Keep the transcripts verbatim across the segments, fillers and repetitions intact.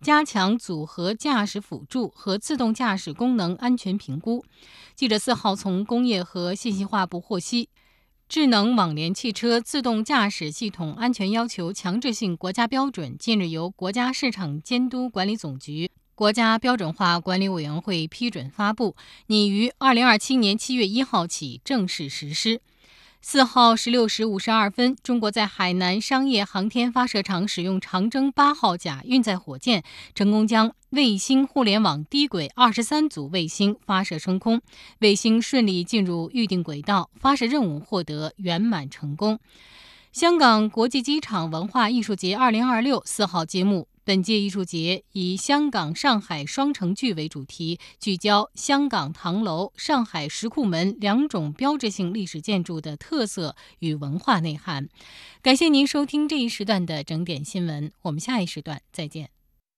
加强组合驾驶辅助和自动驾驶功能安全评估。记者四号从工业和信息化部获悉，智能网联汽车自动驾驶系统安全要求强制性国家标准近日由国家市场监督管理总局国家标准化管理委员会批准发布，拟于二零二七年七月一号起正式实施。四号十六时五十二分，中国在海南商业航天发射场使用长征八号甲运载火箭，成功将卫星互联网低轨二十三组卫星发射升空，卫星顺利进入预定轨道，发射任务获得圆满成功。香港国际机场文化艺术节二零二六四号揭幕。本届艺术节以香港、上海双城剧为主题，聚焦香港唐楼、上海石库门两种标志性历史建筑的特色与文化内涵。感谢您收听这一时段的整点新闻，我们下一时段再见。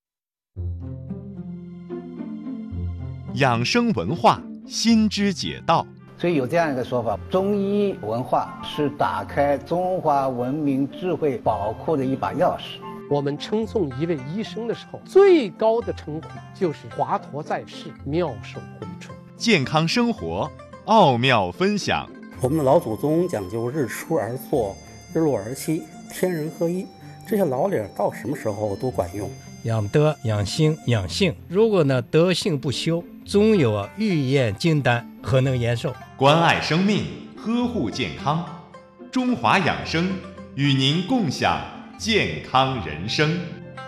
养生文化，心之解道。 所以有这样一个说法，中医文化是打开中华文明智慧宝库的一把钥匙。 我们称颂一位医生的时候，最高的称呼就是华佗在世，妙手回春。 健康生活，奥妙分享。 我们的老祖宗讲究日出而作，日落而息，天人合一，这些老理到什么时候都管用。 养德、养心、养性，如果呢德性不修，终有啊欲验金丹，何能延寿？ 关爱生命，呵护健康，中华养生与您共享健康人生。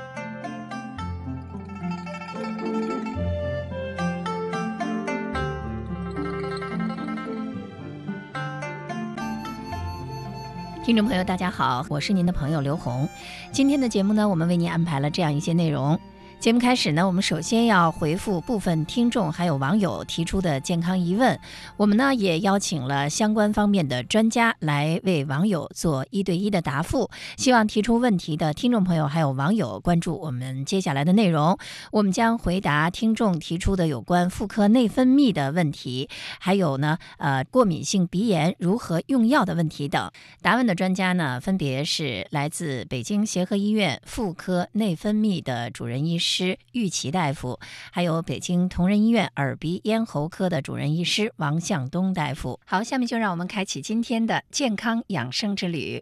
听众朋友大家好，我是您的朋友刘红。今天的节目呢，我们为您安排了这样一些内容。节目开始呢，我们首先要回复部分听众还有网友提出的健康疑问。我们呢也邀请了相关方面的专家来为网友做一对一的答复。希望提出问题的听众朋友还有网友关注我们接下来的内容。我们将回答听众提出的有关妇科内分泌的问题，还有呢呃过敏性鼻炎如何用药的问题等。答问的专家呢分别是来自北京协和医院妇科内分泌的主任医师师玉琪大夫，还有北京同仁医院耳鼻咽喉科的主任医师王向东大夫。好，下面就让我们开启今天的健康养生之旅。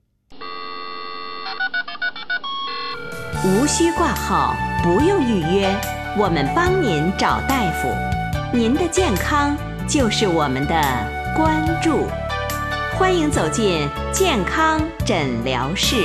无需挂号，不用预约，我们帮您找大夫。您的健康就是我们的关注。欢迎走进健康诊疗室。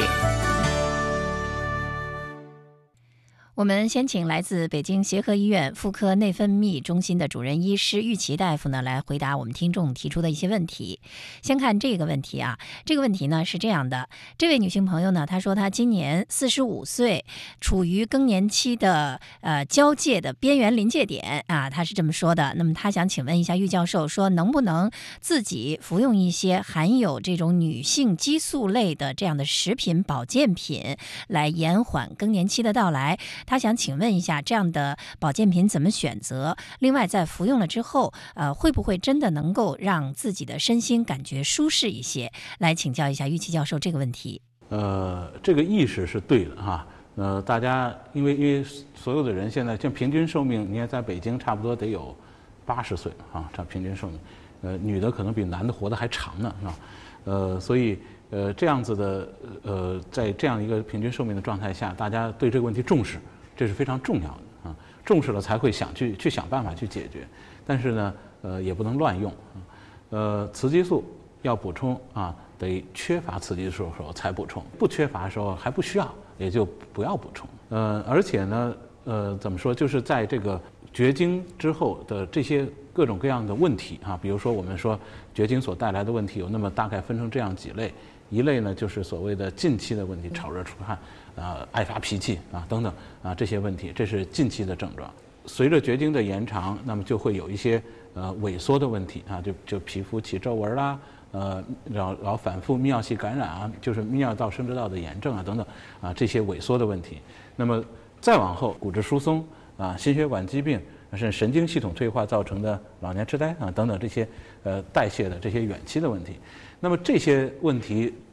我们先请来自北京协和医院妇科内分泌中心的主任医师玉琪大夫呢，来回答我们听众提出的一些问题。先看这个问题啊，这个问题呢是这样的，这位女性朋友呢，她说她今年四十五岁，处于更年期的呃交界的边缘临界点啊，她是这么说的。那么她想请问一下玉教授，说能不能自己服用一些含有这种女性激素类的这样的食品保健品，来延缓更年期的到来？他想请问一下，这样的保健品怎么选择？另外，在服用了之后，呃，会不会真的能够让自己的身心感觉舒适一些？来请教一下玉琪教授这个问题。 呃，这个意识是对的哈。呃，大家因为因为所有的人现在像平均寿命，你看在北京差不多得有八十岁啊，这平均寿命，呃，女的可能比男的活得还长呢啊，呃，所以。呃，这样子的，呃，在这样一个平均寿命的状态下，大家对这个问题重视，这是非常重要的啊。重视了才会想去去想办法去解决，但是呢，呃，也不能乱用。呃，雌激素要补充啊，得缺乏雌激素的时候才补充，不缺乏的时候还不需要，也就不要补充。呃，而且呢，呃，怎么说，就是在这个绝经之后的这些各种各样的问题啊，比如说我们说绝经所带来的问题有那么大概分成这样几类。一类呢，就是所谓的近期的问题，炒热出汗，啊，爱发脾气啊，等等啊，这些问题，这是近期的症状。随着绝经的延长，那么就会有一些呃萎缩的问题啊，就就皮肤起皱纹啦，呃，然后然后反复泌尿系感染啊，就是泌尿道、生殖道的炎症啊，等等啊，这些萎缩的问题。那么再往后，骨质疏松啊，心血管疾病，甚至神经系统退化造成的老年痴呆啊，等等这些呃代谢的这些远期的问题。那么这些问题的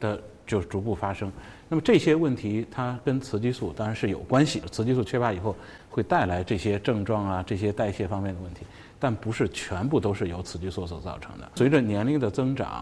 就逐步发生。那么这些问题它跟雌激素当然是有关系的，雌激素缺乏以后会带来这些症状啊，这些代谢方面的问题，但不是全部都是由雌激素所造成的。随着年龄的增长，